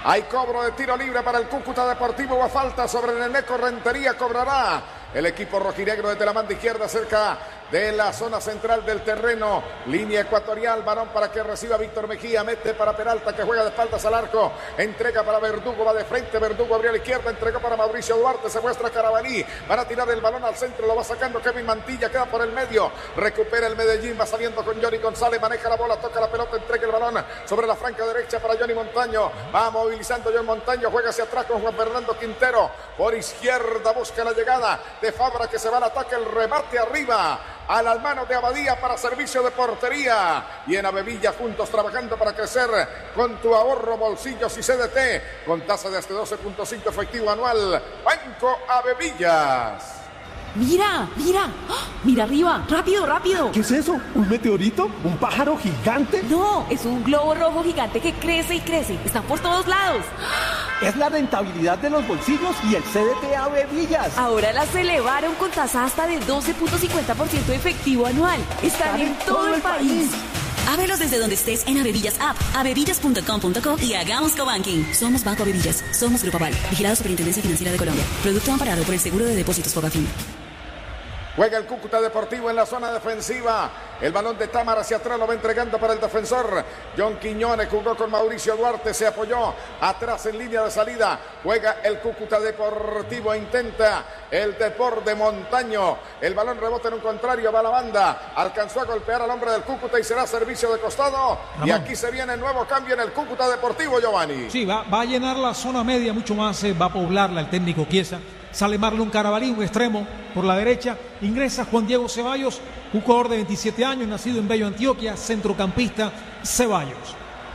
Hay cobro de tiro libre para el Cúcuta Deportivo. Va falta sobre Neneco Rentería. Cobrará el equipo rojinegro desde la banda izquierda cerca de la zona central del terreno. Línea ecuatorial, balón para que reciba Víctor Mejía. Mete para Peralta que juega de espaldas al arco. Entrega para Verdugo, va de frente. Verdugo abrió a la izquierda, entregó para Mauricio Duarte. Se muestra Carabalí. Van a tirar el balón al centro, lo va sacando Kevin Mantilla. Queda por el medio. Recupera el Medellín, va saliendo con Johnny González. Maneja la bola, toca la pelota, entrega el balón sobre la franca derecha para Johnny Montaño. Va movilizando Johnny Montaño. Juega hacia atrás con Juan Fernando Quintero. Por izquierda busca la llegada de Fabra que se va al ataque. El remate arriba a las manos de Abadía para servicio de portería. Y en Avevilla juntos trabajando para crecer con tu ahorro, bolsillos y CDT con tasa de hasta 12.5 efectivo anual. Banco Avevillas. ¡Mira! ¡Mira! ¡Oh! ¡Mira arriba! ¡Rápido, rápido! ¿Qué es eso? ¿Un meteorito? ¿Un pájaro gigante? No, es un globo rojo gigante que crece y crece. Están por todos lados. Es la rentabilidad de los bolsillos y el CDT Avevillas. Ahora las elevaron con tasa hasta de 12.50% efectivo anual. Están en todo el país. Ábrelos desde donde estés en Avevillas App, avevillas.com.co y hagamos cobanking. Somos Banco Avevillas, somos Grupo Aval, vigilado Superintendencia Financiera de Colombia. Producto amparado por el Seguro de Depósitos Fogafín. Juega el Cúcuta Deportivo en la zona defensiva. El balón de Támara hacia atrás lo va entregando para el defensor. John Quiñones jugó con Mauricio Duarte. Se apoyó atrás en línea de salida. Juega el Cúcuta Deportivo. Intenta el Deporte Montaño. El balón rebota en un contrario. Va a la banda. Alcanzó a golpear al hombre del Cúcuta y será servicio de costado. Y aquí se viene el nuevo cambio en el Cúcuta Deportivo, Giovanni. Sí, va a llenar la zona media mucho más. Va a poblarla el técnico Chiesa. Sale Marlon Carabalí, un extremo por la derecha. Ingresa Juan Diego Ceballos, un jugador de 27 años, nacido en Bello, Antioquia, centrocampista. Ceballos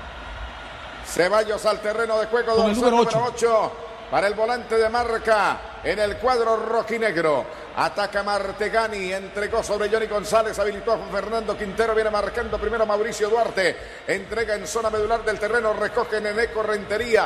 al terreno de juego, con el número 8 para el volante de marca en el cuadro rojinegro. Ataca Martegani, entregó sobre Johnny González, habilitó a Juan Fernando Quintero, viene marcando primero Mauricio Duarte, entrega en zona medular del terreno, recoge Neneco Rentería,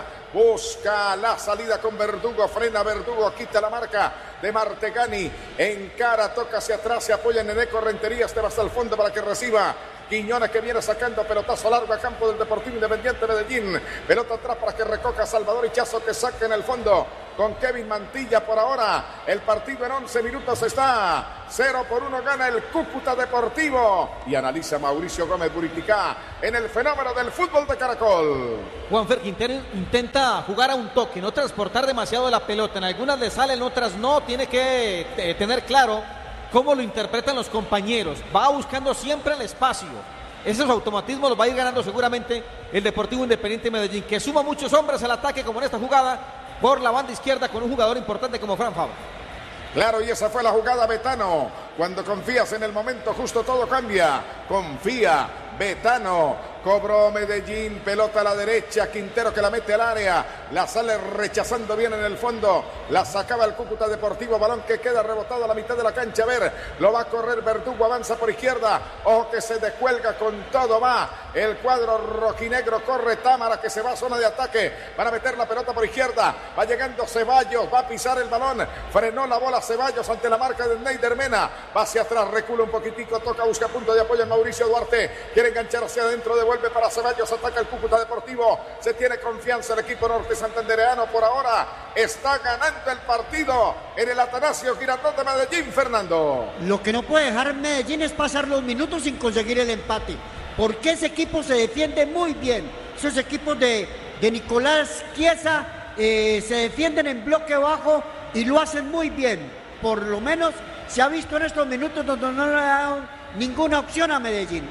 busca la salida con Verdugo, frena Verdugo, quita la marca de Martegani, encara, toca hacia atrás, se apoya en Neneco Rentería, este va hasta el fondo para que reciba Quiñones que viene sacando pelotazo largo a campo del Deportivo Independiente Medellín. Pelota atrás para que recoja Salvador Hichazo que saque en el fondo con Kevin Mantilla. Por ahora el partido en 11 minutos está 0-1, gana el Cúcuta Deportivo. Y analiza Mauricio Gómez Buriticá en el fenómeno del fútbol de Caracol. Juanfer Quintero intenta jugar a un toque, no transportar demasiado la pelota. En algunas le sale, en otras no. Tiene que tener claro cómo lo interpretan los compañeros. Va buscando siempre el espacio. Esos automatismos los va a ir ganando seguramente el Deportivo Independiente Medellín, que suma muchos hombres al ataque como en esta jugada por la banda izquierda con un jugador importante como Fran Fabra. Claro, y esa fue la jugada, Betano. Cuando confías en el momento justo todo cambia. Confía, Betano. Cobró Medellín, pelota a la derecha, Quintero que la mete al área, la sale rechazando bien en el fondo, la sacaba el Cúcuta Deportivo, balón que queda rebotado a la mitad de la cancha, a ver, lo va a correr Verdugo, avanza por izquierda, ojo que se descuelga con todo, va el cuadro rojinegro, corre Támara que se va a zona de ataque, van a meter la pelota por izquierda, va llegando Ceballos, va a pisar el balón, frenó la bola Ceballos ante la marca de Neider Mena, va hacia atrás, recula un poquitico, toca, busca punto de apoyo en Mauricio Duarte, quiere enganchar hacia adentro, devuelve para Ceballos, ataca el Cúcuta Deportivo, se tiene confianza el equipo norte santandereano, por ahora está ganando el partido en el Atanasio Girardot de Medellín, Fernando. Lo que no puede dejar Medellín es pasar los minutos sin conseguir el empate, porque ese equipo se defiende muy bien, esos equipos de Nicolás Chiesa se defienden en bloque bajo y lo hacen muy bien, por lo menos se ha visto en estos minutos donde no le ha dado ninguna opción a Medellín.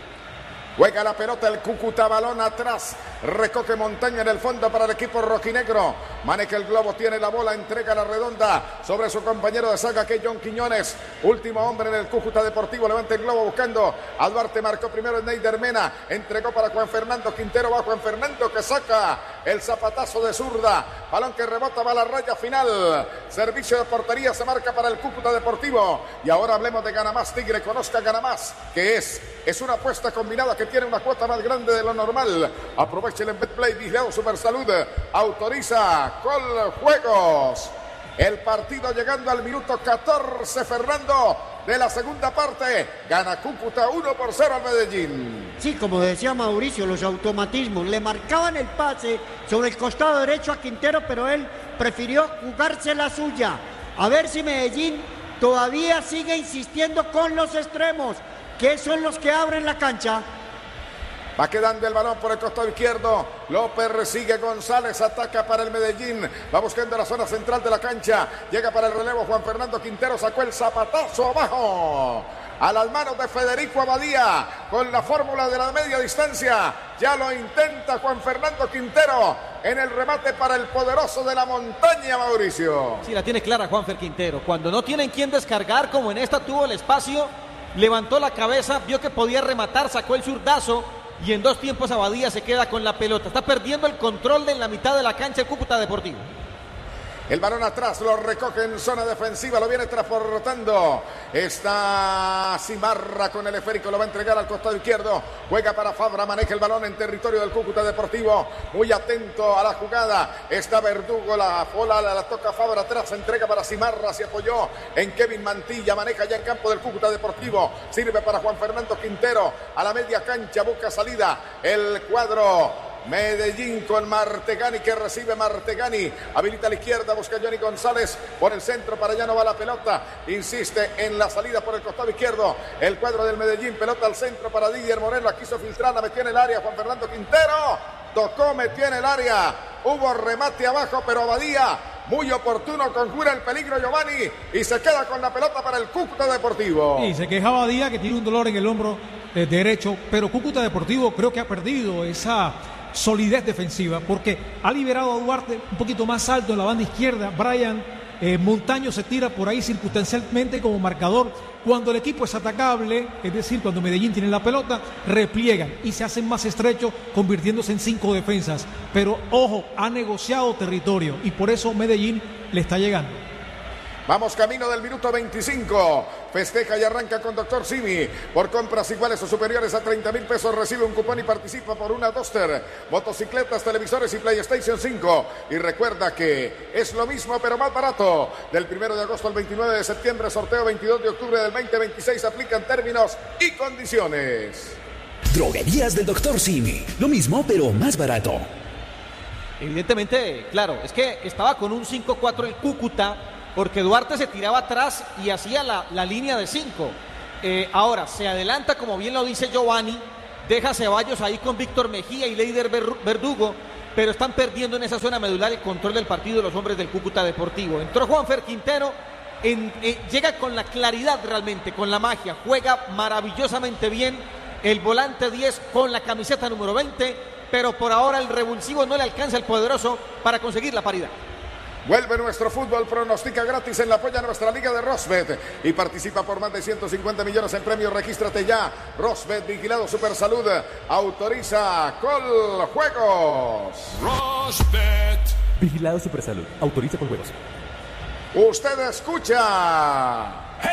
Juega la pelota el Cúcuta, balón atrás, recoge Montaña en el fondo para el equipo rojinegro, maneja el globo, tiene la bola, entrega la redonda sobre su compañero de saga que es John Quiñones, último hombre en el Cúcuta Deportivo, levanta el globo buscando a Duarte, marcó primero el Neider Mena, entregó para Juan Fernando Quintero, va Juan Fernando que saca el zapatazo de zurda, balón que rebota, va a la raya final, servicio de portería se marca para el Cúcuta Deportivo, y ahora hablemos de Ganamás Tigre, conozca Ganamás, que es una apuesta combinada que tiene una cuota más grande de lo normal. Aprovechen en Betplay, vigilado Supersalud, autoriza Coljuegos. El partido llegando al minuto 14, Fernando, de la segunda parte. Gana Cúcuta 1-0 al Medellín. Sí, como decía Mauricio, los automatismos. Le marcaban el pase sobre el costado derecho a Quintero, pero él prefirió jugarse la suya. A ver si Medellín todavía sigue insistiendo con los extremos, que son los que abren la cancha. Va quedando el balón por el costado izquierdo. Lo persigue González. Ataca para el Medellín. Va buscando la zona central de la cancha. Llega para el relevo Juan Fernando Quintero. Sacó el zapatazo abajo. A las manos de Federico Abadía. Con la fórmula de la media distancia. Ya lo intenta Juan Fernando Quintero. En el remate para el poderoso de la montaña, Mauricio. Sí, la tiene clara Juanfer Quintero. Cuando no tienen quien descargar, como en esta tuvo el espacio, levantó la cabeza, vio que podía rematar, sacó el zurdazo. Y en 2 tiempos Abadía se queda con la pelota. Está perdiendo el control de en la mitad de la cancha el Cúcuta Deportivo. El balón atrás, lo recoge en zona defensiva, lo viene transportando. Está Cimarra con el esférico, lo va a entregar al costado izquierdo. Juega para Fabra, maneja el balón en territorio del Cúcuta Deportivo. Muy atento a la jugada. Está Verdugo, la bola la toca Fabra atrás, entrega para Cimarra, se apoyó en Kevin Mantilla, maneja ya en campo del Cúcuta Deportivo. Sirve para Juan Fernando Quintero, a la media cancha, busca salida. El cuadro Medellín con Martegani, que recibe Martegani, habilita a la izquierda, busca Johnny González por el centro, para allá no va la pelota, insiste en la salida por el costado izquierdo, el cuadro del Medellín, pelota al centro para Didier Moreno, la quiso filtrar, la metió en el área Juan Fernando Quintero, tocó, metió en el área, hubo remate abajo, pero Abadía, muy oportuno, conjura el peligro Giovanni, y se queda con la pelota para el Cúcuta Deportivo. Y se quejaba Abadía que tiene un dolor en el hombro derecho, pero Cúcuta Deportivo creo que ha perdido esa solidez defensiva, porque ha liberado a Duarte un poquito más alto en la banda izquierda. Brian Montaño se tira por ahí circunstancialmente como marcador. Cuando el equipo es atacable, es decir, cuando Medellín tiene la pelota, repliegan y se hacen más estrechos, convirtiéndose en 5 defensas. Pero ojo, ha negociado territorio y por eso Medellín le está llegando. Vamos camino del minuto 25. Festeja y arranca con Dr. Simi. Por compras iguales o superiores a 30,000 pesos recibe un cupón y participa por una Duster, motocicletas, televisores y PlayStation 5. Y recuerda que es lo mismo pero más barato. Del 1 de agosto al 29 de septiembre, sorteo 22 de octubre del 2026. Aplican términos y condiciones. Droguerías del Dr. Simi. Lo mismo pero más barato. Evidentemente, claro, es que estaba con un 5-4 el Cúcuta, porque Duarte se tiraba atrás y hacía la línea de 5. Ahora se adelanta, como bien lo dice Giovanni, deja a Ceballos ahí con Víctor Mejía y Leider Verdugo, pero están perdiendo en esa zona medular el control del partido los hombres del Cúcuta Deportivo. Entró Juanfer Quintero, llega con la claridad realmente, con la magia, juega maravillosamente bien el volante 10 con la camiseta número 20, pero por ahora el revulsivo no le alcanza al poderoso para conseguir la paridad. Vuelve nuestro fútbol, pronostica gratis en la apoya nuestra liga de Rosbet y participa por más de 150 millones en premios. Regístrate ya. Rosbet, vigilado Supersalud, autoriza Coljuegos. Rosbet, vigilado Supersalud, autoriza Coljuegos. Usted escucha